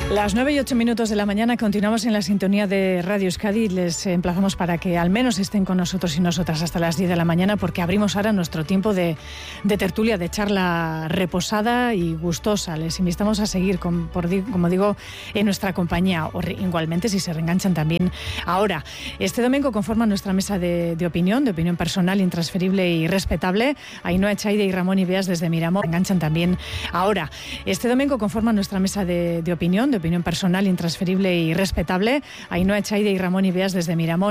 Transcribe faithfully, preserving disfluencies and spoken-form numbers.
Las nueve y ocho minutos de la mañana continuamos en la sintonía de Radio Euskadi. Les emplazamos para que al menos estén con nosotros y nosotras hasta las diez de la mañana, porque abrimos ahora nuestro tiempo de, de tertulia, de charla reposada y gustosa. Les invitamos a seguir, con, por, como digo, en nuestra compañía, o re, igualmente si se reenganchan también ahora. Este domingo conforman nuestra mesa de, de opinión, de opinión personal, intransferible y respetable. Ainhoa Echaide y Ramón Ibeas desde Miramón enganchan también ahora. Este domingo conforman nuestra mesa de, de opinión, de opinión personal, intransferible y respetable. Ainhoa Echaide y Ramón Ibeas desde Miramón